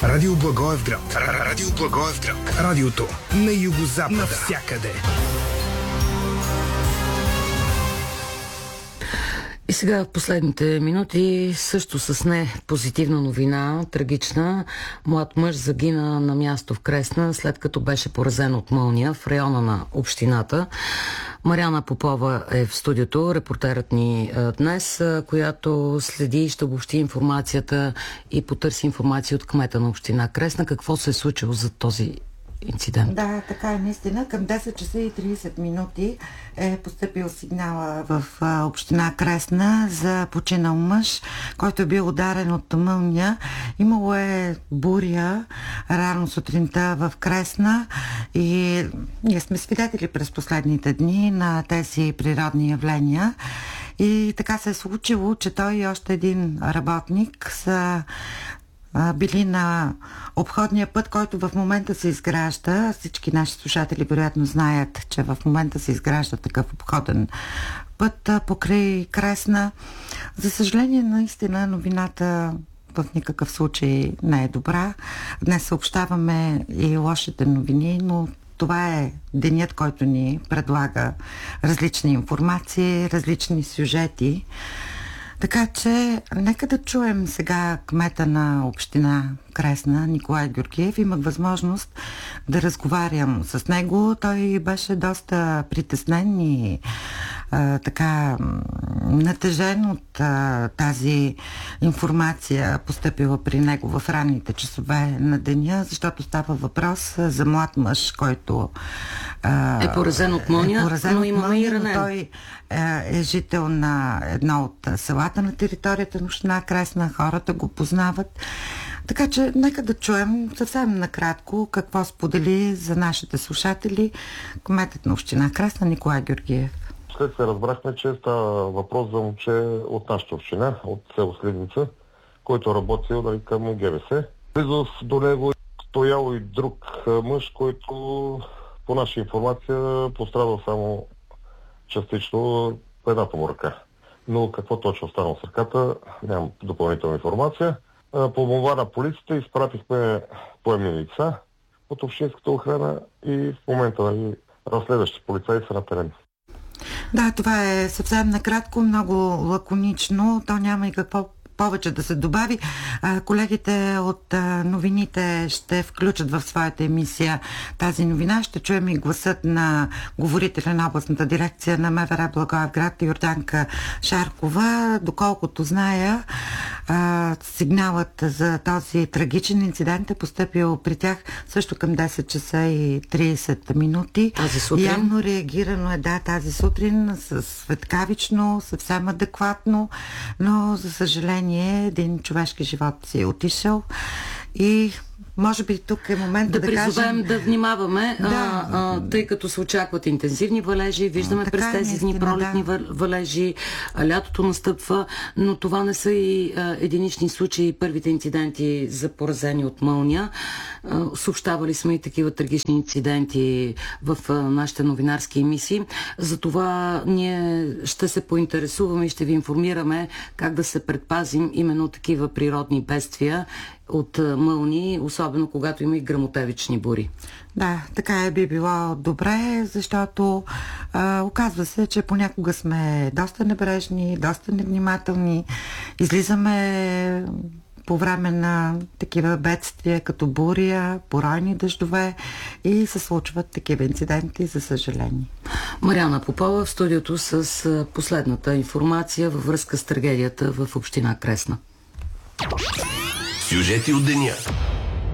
Радио Благоевград. Радио Благоевград. Радиото на югозапада. Навсякъде. И сега в последните минути също с не позитивна новина, трагична. Млад мъж загина на място в Кресна, след като беше поразен от мълния в района на общината. Мариана Попова е в студиото, репортерът ни днес, която следи и ще обобщи информацията и потърси информация от кмета на община Кресна. Какво се е случило за този инцидент? Да, така е наистина. Към 10 часа и 30 минути е постъпил сигнала в община Кресна за починал мъж, който е бил ударен от мълния. Имало е буря рано сутринта в Кресна и ние сме свидетели през последните дни на тези природни явления. И така се е случило, че той и още един работник са били на обходния път, който в момента се изгражда. Всички наши слушатели вероятно знаят, че в момента се изгражда такъв обходен път покрай Кресна. За съжаление, наистина новината в никакъв случай не е добра. Днес съобщаваме и лошите новини, но това е денят, който ни предлага различни информации, различни сюжети. Така че, нека да чуем сега кмета на община Кресна, Николай Георгиев. Имах възможност да разговарям с него. Той беше доста притеснен и така натежен от тази информация, постъпила при него в ранните часове на деня, защото става въпрос за млад мъж, който е поразен от мълния, но имаме и ранен. Той е жител на едно от селата на територията на община Кресна. Хората го познават. Така че, нека да чуем съвсем накратко какво сподели за нашите слушатели кметът на община Кресна Николай Георгиев. След се разбрахме, че става въпрос за момче от нашата община, от село Сливница, който работил към ГВС. Близо до него стоял и друг мъж, който по наша информация пострадал само частично по едната му ръка. Но какво точно станало с ръката, нямам допълнителна информация. По молба на полицията изпратихме поемни лица от общинската охрана и в момента разследващи полицаи са на терен. Да, това е съвсем накратко, много лаконично. То няма и какво повече да се добави. Колегите от новините ще включат в своята емисия тази новина. Ще чуем и гласът на говорителя на областната дирекция на МВР Благоевград Йорданка Шаркова. Доколкото зная, сигналът за този трагичен инцидент е постъпил при тях също към 10 часа и 30 минути. Тази сутрин? Явно реагирано е, тази сутрин, светкавично, съвсем адекватно, но за съжаление един човешки живот си е отишъл и може би тук е момент да призовем кажем... да внимаваме, тъй като се очакват интензивни валежи, виждаме през тези дни пролетни валежи, лятото настъпва, но това не са и единични случаи, първите инциденти за поразени от мълния. Съобщавали сме и такива трагични инциденти в нашите новинарски емисии. Затова ние ще се поинтересуваме и ще ви информираме как да се предпазим именно от такива природни бедствия, от мълни, особено когато има и гръмотевични бури. Да, така би било добре, защото оказва се, че понякога сме доста небрежни, доста невнимателни, излизаме по време на такива бедствия, като буря, поройни дъждове и се случват такива инциденти, за съжаление. Мариана Попова в студиото с последната информация във връзка с трагедията в община Кресна. Сюжети от деня.